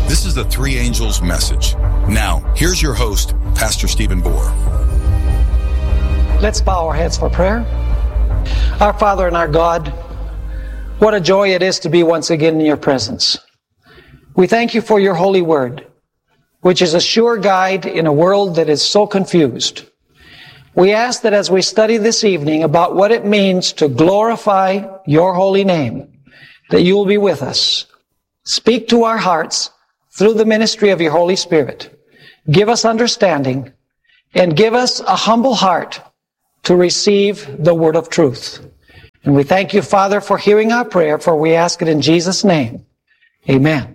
This is the Three Angels Message. Now, here's your host, Pastor Stephen Bohr. Let's bow our heads for prayer. Our Father and our God, what a joy it is to be once again in your presence. We thank you for your holy word, which is a sure guide in a world that is so confused. We ask that as we study this evening about what it means to glorify your holy name, that you will be with us. Speak to our hearts through the ministry of your Holy Spirit. Give us understanding and give us a humble heart to receive the word of truth. And we thank you, Father, for hearing our prayer, for we ask it in Jesus' name. Amen.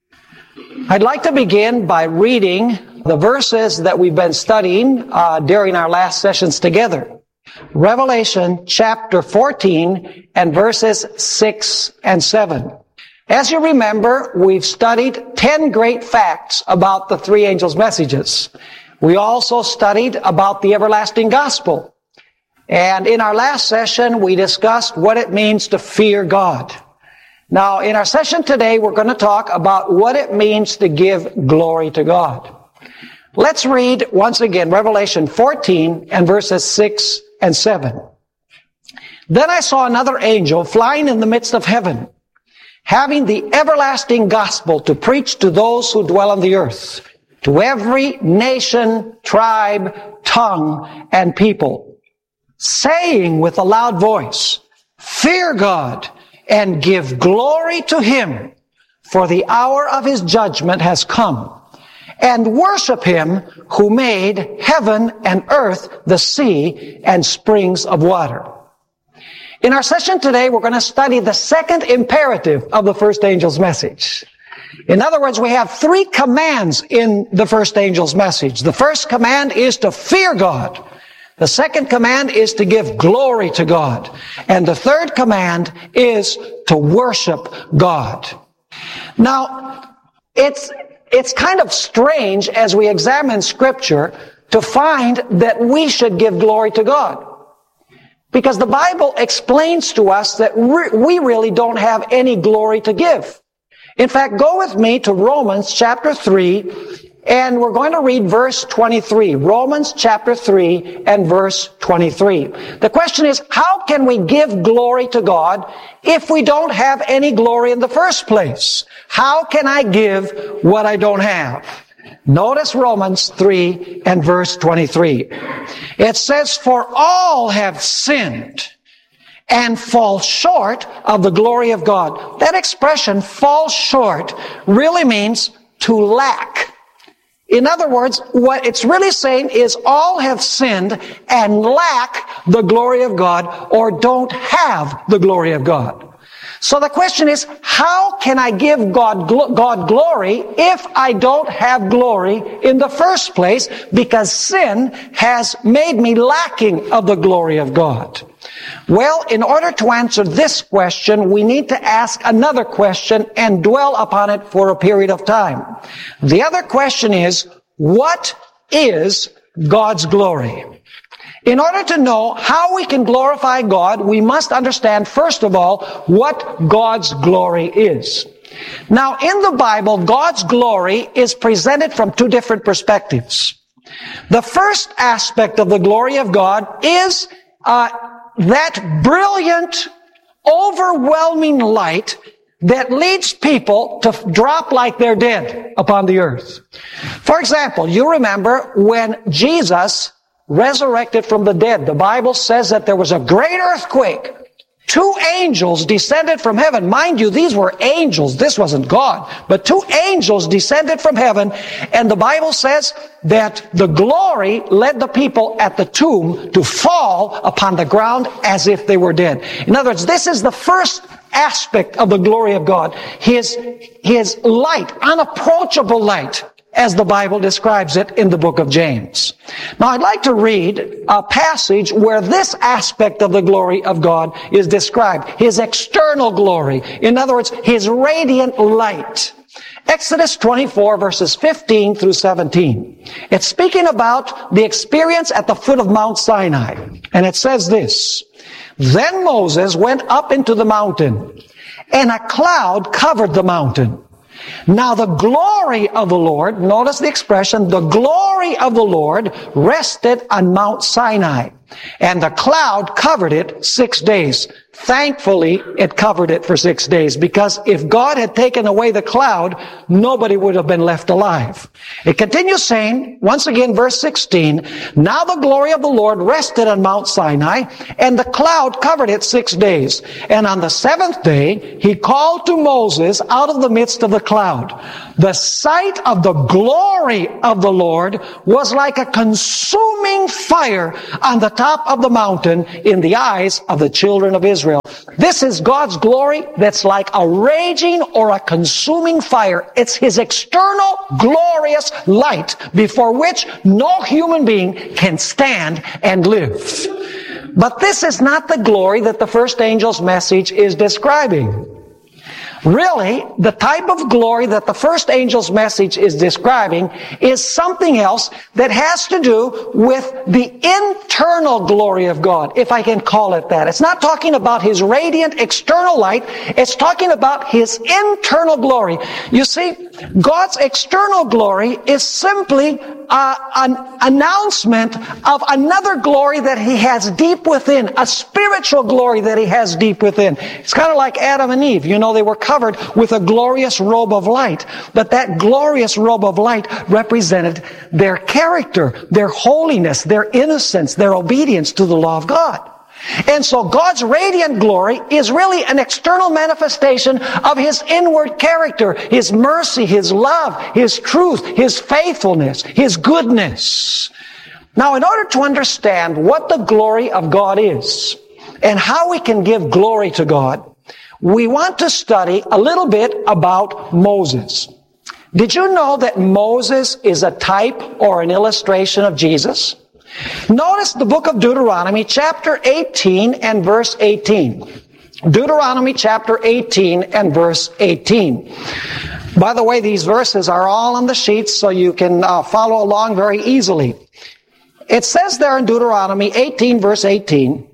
I'd like to begin by reading the verses that we've been studying during our last sessions together. Revelation chapter 14 and verses 6 and 7. As you remember, we've studied 10 great facts about the three angels' messages. We also studied about the everlasting gospel. And in our last session, we discussed what it means to fear God. Now, in our session today, we're going to talk about what it means to give glory to God. Let's read once again Revelation 14 and verses 6 and 7. Then I saw another angel flying in the midst of heaven, having the everlasting gospel to preach to those who dwell on the earth, to every nation, tribe, tongue, and people, saying with a loud voice, fear God and give glory to him, for the hour of his judgment has come, and worship him who made heaven and earth, the sea, and springs of water. In our session today, we're going to study the second imperative of the first angel's message. In other words, we have three commands in the first angel's message. The first command is to fear God. The second command is to give glory to God. And the third command is to worship God. Now, it's kind of strange as we examine Scripture to find that we should give glory to God. Because the Bible explains to us that we really don't have any glory to give. In fact, go with me to Romans chapter 3, and we're going to read verse 23. Romans chapter 3 and verse 23. The question is, how can we give glory to God if we don't have any glory in the first place? How can I give what I don't have? Notice Romans 3 and verse 23. It says, for all have sinned and fall short of the glory of God. That expression, fall short, really means to lack. In other words, what it's really saying is all have sinned and lack the glory of God, or don't have the glory of God. So the question is, how can I give God glory if I don't have glory in the first place? Because sin has made me lacking of the glory of God. Well, in order to answer this question, we need to ask another question and dwell upon it for a period of time. The other question is, what is God's glory? In order to know how we can glorify God, we must understand, first of all, what God's glory is. Now, in the Bible, God's glory is presented from two different perspectives. The first aspect of the glory of God is that brilliant, overwhelming light that leads people to drop like they're dead upon the earth. For example, you remember when Jesus resurrected from the dead, the Bible says that there was a great earthquake. Two angels descended from heaven. Mind you, these were angels. This wasn't God. But two angels descended from heaven, and the Bible says that the glory led the people at the tomb to fall upon the ground as if they were dead. In other words, this is the first aspect of the glory of God. His light, unapproachable light, as the Bible describes it in the book of James. Now, I'd like to read a passage where this aspect of the glory of God is described. His external glory. In other words, His radiant light. Exodus 24, verses 15 through 17. It's speaking about the experience at the foot of Mount Sinai. And it says this, Then Moses went up into the mountain, and a cloud covered the mountain. Now the glory of the Lord, notice the expression, the glory of the Lord rested on Mount Sinai, and the cloud covered it 6 days. Thankfully, it covered it for 6 days, because if God had taken away the cloud, nobody would have been left alive. It continues saying, once again, verse 16, now the glory of the Lord rested on Mount Sinai, and the cloud covered it 6 days. And on the 7th day, he called to Moses out of the midst of the cloud. The sight of the glory of the Lord was like a consuming fire on the top of the mountain in the eyes of the children of Israel. This is God's glory that's like a raging or a consuming fire. It's His external glorious light before which no human being can stand and live. But this is not the glory that the first angel's message is describing. Really, the type of glory that the first angel's message is describing is something else that has to do with the internal glory of God, if I can call it that. It's not talking about His radiant external light. It's talking about His internal glory. You see, God's external glory is simply an announcement of another glory that He has deep within, a spiritual glory that He has deep within. It's kind of like Adam and Eve. You know, they were covered with a glorious robe of light, but that glorious robe of light represented their character, their holiness, their innocence, their obedience to the law of God. And so God's radiant glory is really an external manifestation of His inward character, His mercy, His love, His truth, His faithfulness, His goodness. Now, in order to understand what the glory of God is and how we can give glory to God, we want to study a little bit about Moses. Did you know that Moses is a type or an illustration of Jesus? Notice the book of Deuteronomy, chapter 18 and verse 18. Deuteronomy chapter 18 and verse 18. By the way, these verses are all on the sheets, so you can follow along very easily. It says there in Deuteronomy 18 verse 18,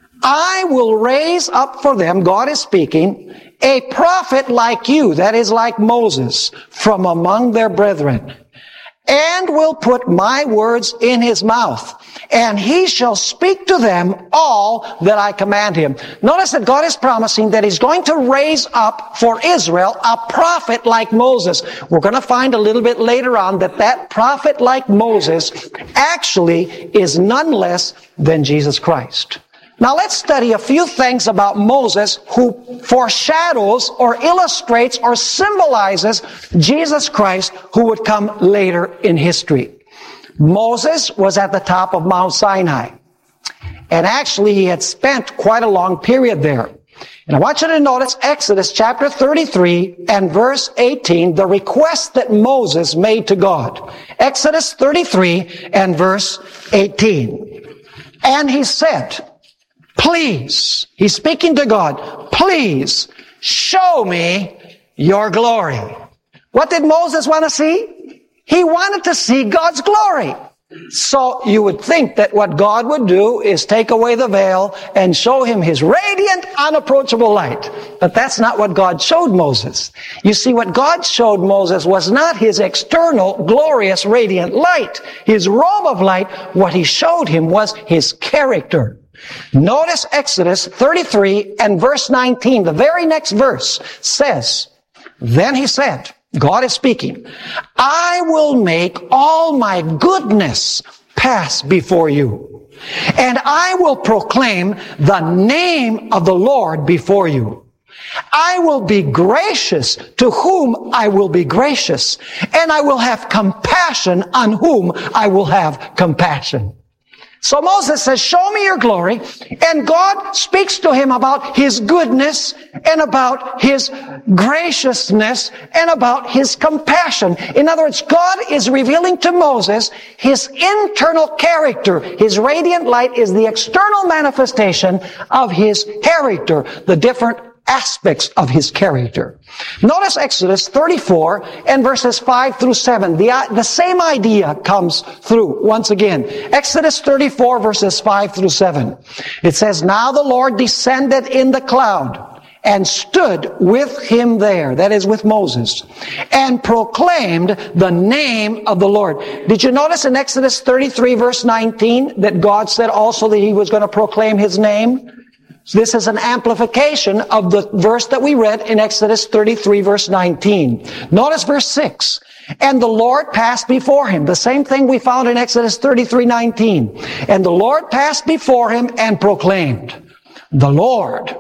I will raise up for them, God is speaking, a prophet like you, that is like Moses, from among their brethren, and will put my words in his mouth, and he shall speak to them all that I command him. Notice that God is promising that He's going to raise up for Israel a prophet like Moses. We're going to find a little bit later on that that prophet like Moses actually is none less than Jesus Christ. Now let's study a few things about Moses who foreshadows or illustrates or symbolizes Jesus Christ who would come later in history. Moses was at the top of Mount Sinai. And actually he had spent quite a long period there. And I want you to notice Exodus chapter 33 and verse 18, the request that Moses made to God. Exodus 33 and verse 18. And he said, please, he's speaking to God, please show me your glory. What did Moses want to see? He wanted to see God's glory. So you would think that what God would do is take away the veil and show him His radiant, unapproachable light. But that's not what God showed Moses. You see, what God showed Moses was not His external, glorious, radiant light, His robe of light. What He showed him was His character. Notice Exodus 33 and verse 19. The very next verse says, then he said, God is speaking, I will make all my goodness pass before you, and I will proclaim the name of the Lord before you. I will be gracious to whom I will be gracious, and I will have compassion on whom I will have compassion. So Moses says, show me your glory, and God speaks to him about His goodness and about His graciousness and about His compassion. In other words, God is revealing to Moses His internal character. His radiant light is the external manifestation of His character, the different aspects of His character. Notice Exodus 34 and verses 5 through 7. The same idea comes through once again. Exodus 34 verses 5 through 7. It says, now the Lord descended in the cloud and stood with him there, that is with Moses, and proclaimed the name of the Lord. Did you notice in Exodus 33 verse 19 that God said also that he was going to proclaim his name? This is an amplification of the verse that we read in Exodus 33 verse 19. Notice verse 6. And the Lord passed before him. The same thing we found in Exodus 33:19. And the Lord passed before him and proclaimed, the Lord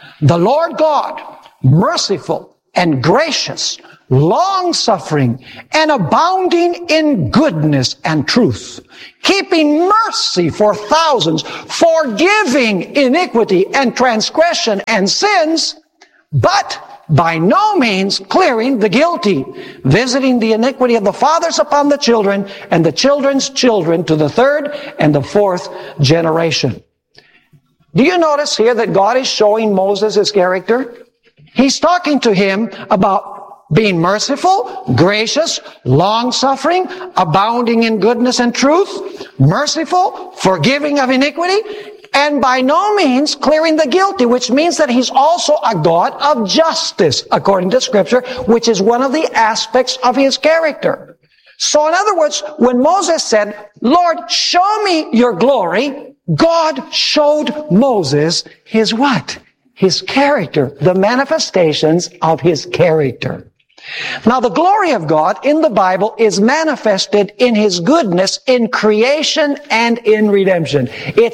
God, merciful and gracious, long-suffering, and abounding in goodness and truth, keeping mercy for thousands, forgiving iniquity and transgression and sins, but by no means clearing the guilty, visiting the iniquity of the fathers upon the children and the children's children to the third and the fourth generation. Do you notice here that God is showing Moses his character? He's talking to him about being merciful, gracious, long-suffering, abounding in goodness and truth, merciful, forgiving of iniquity, and by no means clearing the guilty, which means that he's also a God of justice, according to Scripture, which is one of the aspects of his character. So in other words, when Moses said, Lord, show me your glory, God showed Moses his what? His character, the manifestations of his character. Now, the glory of God in the Bible is manifested in his goodness in creation and in redemption.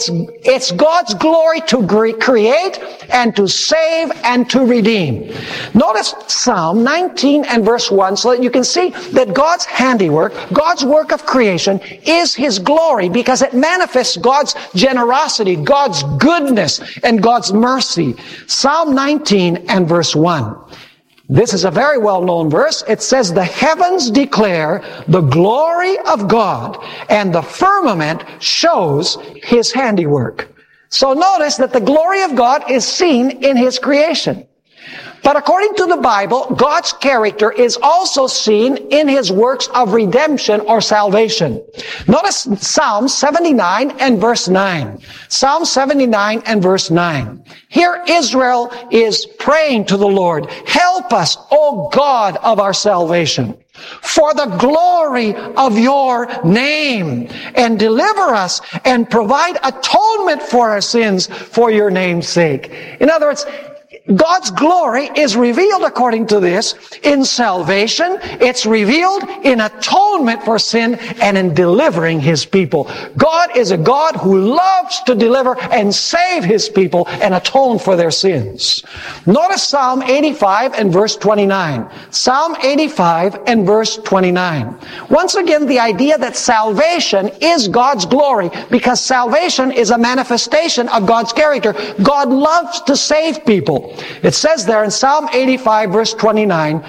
It's God's glory to create and to save and to redeem. Notice Psalm 19 and verse 1 so that you can see that God's handiwork, God's work of creation is his glory because it manifests God's generosity, God's goodness, and God's mercy. Psalm 19 and verse 1. This is a very well-known verse. It says, the heavens declare the glory of God, and the firmament shows his handiwork. So notice that the glory of God is seen in his creation. But according to the Bible, God's character is also seen in his works of redemption or salvation. Notice Psalm 79 and verse 9. Psalm 79 and verse 9. Here Israel is praying to the Lord, help us, O God of our salvation, for the glory of your name, and deliver us and provide atonement for our sins for your name's sake. In other words, God's glory is revealed according to this in salvation. It's revealed in atonement for sin and in delivering his people. God is a God who loves to deliver and save his people and atone for their sins. Notice Psalm 85 and verse 29. Psalm 85 and verse 29. Once again, the idea that salvation is God's glory because salvation is a manifestation of God's character. God loves to save people. It says there in Psalm 85 verse 29,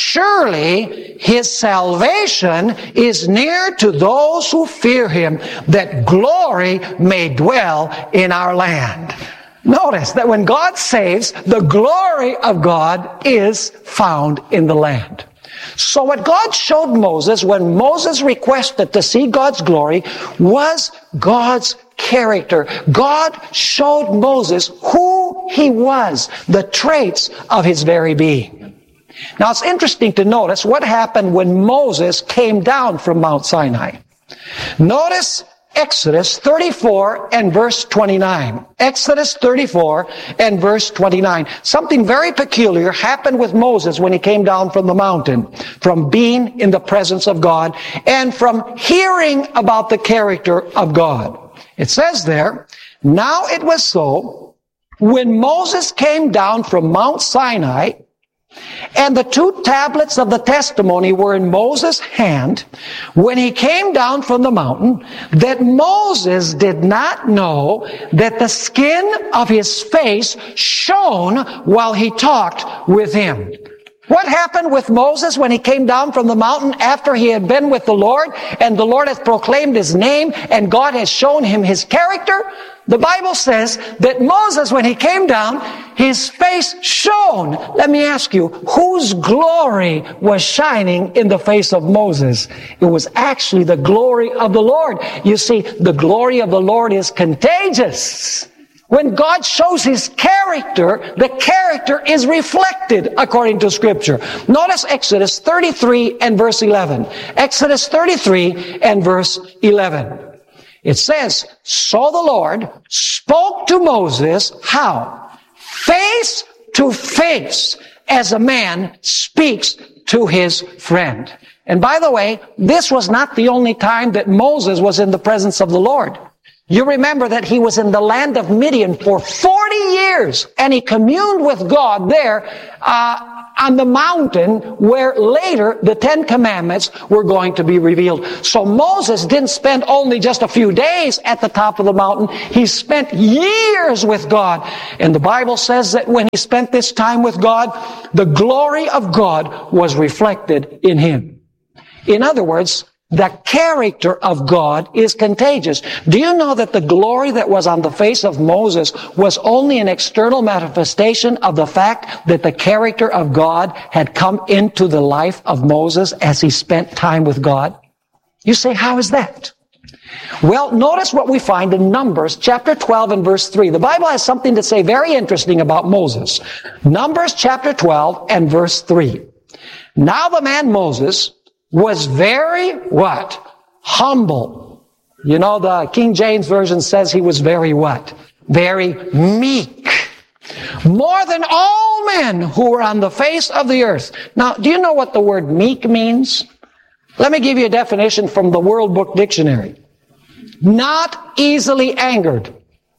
surely his salvation is near to those who fear him, that glory may dwell in our land. Notice that when God saves, the glory of God is found in the land. So what God showed Moses when Moses requested to see God's glory was God's character. God showed Moses who he was, the traits of his very being. Now it's interesting to notice what happened when Moses came down from Mount Sinai. Notice Exodus 34 and verse 29. Exodus 34 and verse 29. Something very peculiar happened with Moses when he came down from the mountain, from being in the presence of God and from hearing about the character of God. It says there, now it was so, when Moses came down from Mount Sinai, and the 2 tablets of the testimony were in Moses' hand, when he came down from the mountain, that Moses did not know that the skin of his face shone while he talked with him. What happened with Moses when he came down from the mountain after he had been with the Lord and the Lord has proclaimed his name and God has shown him his character? The Bible says that Moses, when he came down, his face shone. Let me ask you, whose glory was shining in the face of Moses? It was actually the glory of the Lord. You see, the glory of the Lord is contagious. When God shows His character, the character is reflected according to Scripture. Notice Exodus 33 and verse 11. Exodus 33 and verse 11. It says, so the Lord spoke to Moses, how? Face to face, as a man speaks to his friend. And by the way, this was not the only time that Moses was in the presence of the Lord. You remember that he was in the land of Midian for 40 years, and he communed with God there on the mountain where later the Ten Commandments were going to be revealed. So Moses didn't spend only just a few days at the top of the mountain. He spent years with God. And the Bible says that when he spent this time with God, the glory of God was reflected in him. In other words, the character of God is contagious. Do you know that the glory that was on the face of Moses was only an external manifestation of the fact that the character of God had come into the life of Moses as he spent time with God? You say, how is that? Well, notice what we find in Numbers chapter 12 and verse 3. The Bible has something to say very interesting about Moses. Numbers chapter 12 and verse 3. Now the man Moses was very, what? Humble. You know, the King James Version says he was very what? Very meek. More than all men who were on the face of the earth. Now, do you know what the word meek means? Let me give you a definition from the World Book Dictionary. Not easily angered.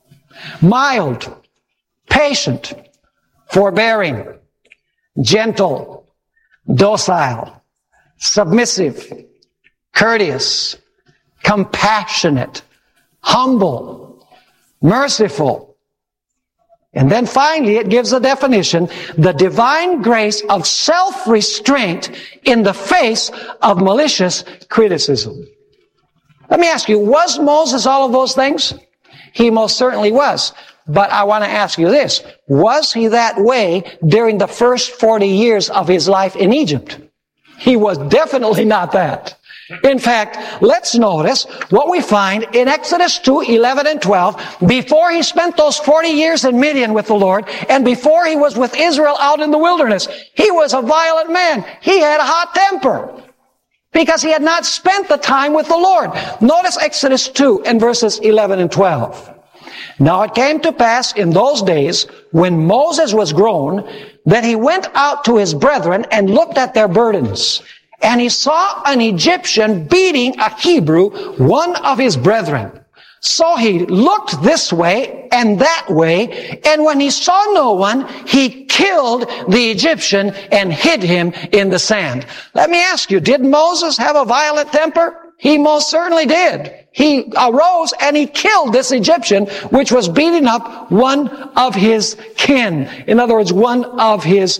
Mild. Patient. Forbearing. Gentle. Docile. Submissive, courteous, compassionate, humble, merciful. And then finally it gives a definition, the divine grace of self-restraint in the face of malicious criticism. Let me ask you, was Moses all of those things? He most certainly was. But I want to ask you this, was he that way during the first 40 years of his life in Egypt? He was definitely not that. In fact, let's notice what we find in Exodus 2, 11 and 12. Before he spent those 40 years in Midian with the Lord, and before he was with Israel out in the wilderness, he was a violent man. He had a hot temper because he had not spent the time with the Lord. Notice Exodus 2 and verses 11 and 12. Now it came to pass in those days when Moses was grown that he went out to his brethren and looked at their burdens. And he saw an Egyptian beating a Hebrew, one of his brethren. So he looked this way and that way, and when he saw no one, he killed the Egyptian and hid him in the sand. Let me ask you, did Moses have a violent temper? He most certainly did. He arose and he killed this Egyptian, which was beating up one of his kin. In other words, one of his,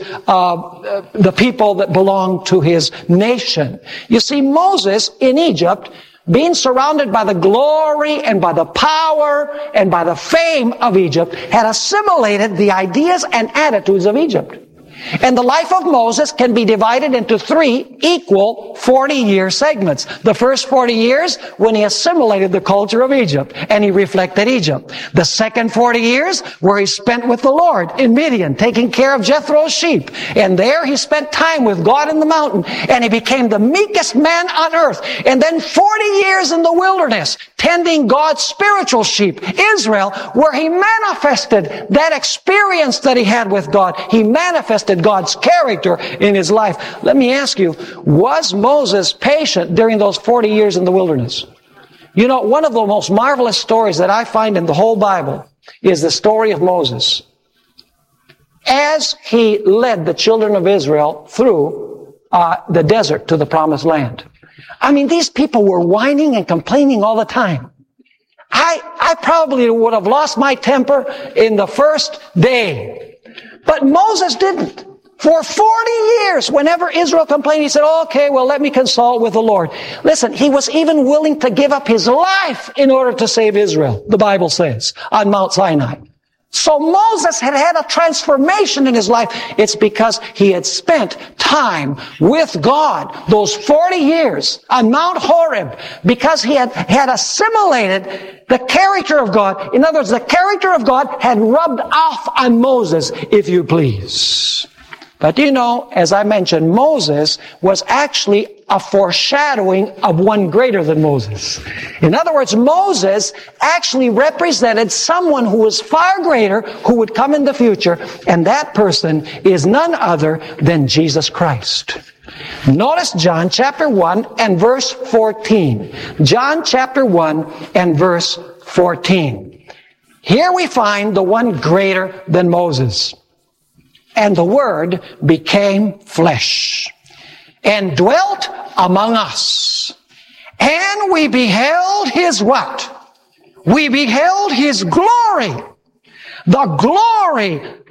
the people that belonged to his nation. You see, Moses in Egypt, being surrounded by the glory and by the power and by the fame of Egypt, had assimilated the ideas and attitudes of Egypt. And the life of Moses can be divided into 3 equal 40-year segments. The first 40 years when he assimilated the culture of Egypt and he reflected Egypt. The second 40 years where he spent with the Lord in Midian, taking care of Jethro's sheep. And there he spent time with God in the mountain, and he became the meekest man on earth. And then 40 years in the wilderness, tending God's spiritual sheep, Israel, where he manifested that experience that he had with God. He manifested God's character in his life. Let me ask you, was Moses patient during those 40 years in the wilderness? You know, one of the most marvelous stories that I find in the whole Bible is the story of Moses. As he led the children of Israel through the desert to the promised land. I mean, these people were whining and complaining all the time. I probably would have lost my temper in the first day. But Moses didn't. For 40 years, whenever Israel complained, he said, okay, well, let me consult with the Lord. Listen, he was even willing to give up his life in order to save Israel, the Bible says, on Mount Sinai. So Moses had had a transformation in his life. It's because he had spent time with God, those 40 years on Mount Horeb, because he had assimilated the character of God. In other words, the character of God had rubbed off on Moses, if you please. But you know, as I mentioned, Moses was actually a foreshadowing of one greater than Moses. In other words, Moses actually represented someone who was far greater, who would come in the future, and that person is none other than Jesus Christ. Notice John chapter 1 and verse 14. John chapter 1 and verse 14. Here we find the one greater than Moses. And the Word became flesh and dwelt among us. And we beheld His what? We beheld His glory. The glory